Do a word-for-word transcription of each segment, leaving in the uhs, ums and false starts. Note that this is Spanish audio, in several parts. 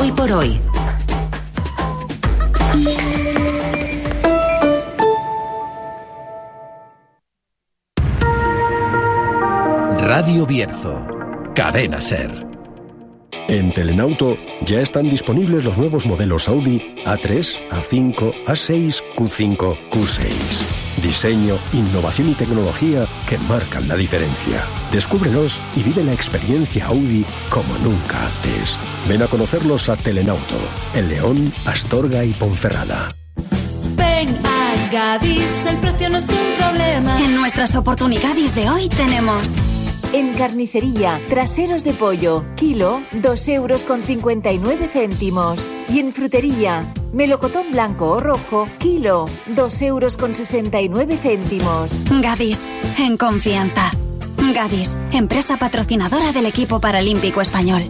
Hoy por hoy. Radio Bierzo, Cadena SER. En Telenauto ya están disponibles los nuevos modelos Audi A tres, A cinco, A seis, Q cinco, Q seis. Diseño, innovación y tecnología que marcan la diferencia. Descúbrelos y vive la experiencia Audi como nunca antes. Ven a conocerlos a Telenauto, en León, Astorga y Ponferrada. Ven a Gadis, el precio no es un problema. En nuestras oportunidades de hoy tenemos... En carnicería, traseros de pollo, kilo, dos euros con cincuenta y nueve céntimos. Y en frutería, melocotón blanco o rojo, kilo, dos euros con sesenta y nueve céntimos. Gadis, en confianza. Gadis, empresa patrocinadora del equipo paralímpico español.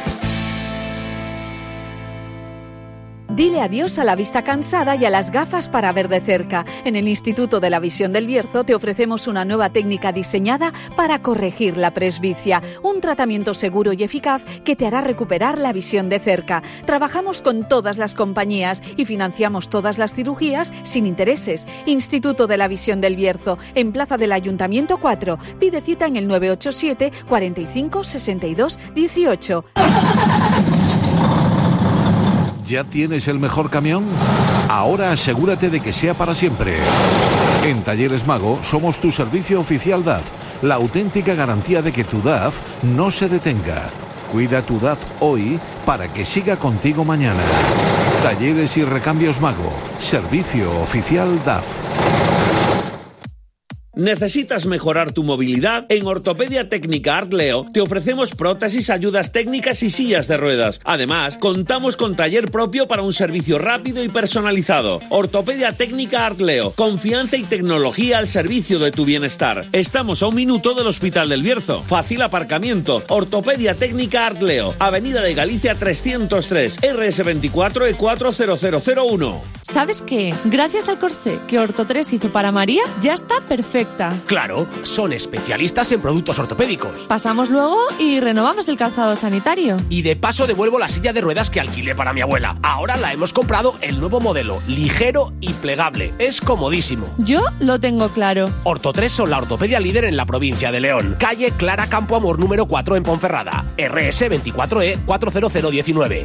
Dile adiós a la vista cansada y a las gafas para ver de cerca. En el Instituto de la Visión del Bierzo te ofrecemos una nueva técnica diseñada para corregir la presbicia. Un tratamiento seguro y eficaz que te hará recuperar la visión de cerca. Trabajamos con todas las compañías y financiamos todas las cirugías sin intereses. Instituto de la Visión del Bierzo, en Plaza del Ayuntamiento cuatro. Pide cita en el nueve ocho siete, cuarenta y cinco, sesenta y dos, dieciocho. ¿Ya tienes el mejor camión? Ahora asegúrate de que sea para siempre. En Talleres Mago somos tu servicio oficial D A F, la auténtica garantía de que tu D A F no se detenga. Cuida tu D A F hoy para que siga contigo mañana. Talleres y Recambios Mago, servicio oficial D A F. ¿Necesitas mejorar tu movilidad? En Ortopedia Técnica Artleo te ofrecemos prótesis, ayudas técnicas y sillas de ruedas. Además, contamos con taller propio para un servicio rápido y personalizado. Ortopedia Técnica Artleo, confianza y tecnología al servicio de tu bienestar. Estamos a un minuto del Hospital del Bierzo. Fácil aparcamiento. Ortopedia Técnica Artleo, Avenida de Galicia trescientos tres, R S veinticuatro E cuatro cero cero cero uno. ¿Sabes qué? Gracias al corsé que Orto tres hizo para María, ya está perfecta. Claro, son especialistas en productos ortopédicos. Pasamos luego y renovamos el calzado sanitario. Y de paso devuelvo la silla de ruedas que alquilé para mi abuela. Ahora la hemos comprado el nuevo modelo, ligero y plegable. Es comodísimo. Yo lo tengo claro. Orto tres son la ortopedia líder en la provincia de León. Calle Clara Campo Amor número cuatro en Ponferrada. R S veinticuatro E cuatro cero cero diecinueve.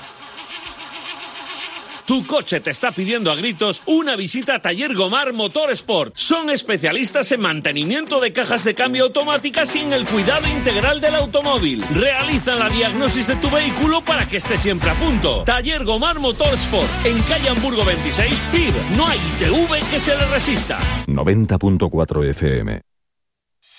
Tu coche te está pidiendo a gritos una visita a Taller Gomar Motorsport. Son especialistas en mantenimiento de cajas de cambio automáticas y en el cuidado integral del automóvil. Realizan la diagnosis de tu vehículo para que esté siempre a punto. Taller Gomar Motorsport, en calle Hamburgo veintiséis, P I B. No hay I T V que se le resista. noventa punto cuatro F M.